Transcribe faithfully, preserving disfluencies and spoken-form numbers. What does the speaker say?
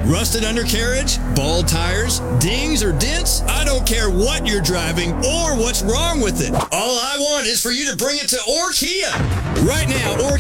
Rusted undercarriage? Bald tires? Dings or dents? I don't care what you're driving or what's wrong with it. All I want is for you to bring it to Orkia. Right now, Orkia